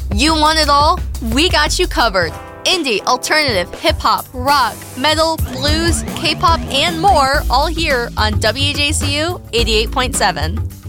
You want it all? We got you covered. Indie, alternative, hip-hop, rock, metal, blues, K-pop, and more, all here on WJCU 88.7.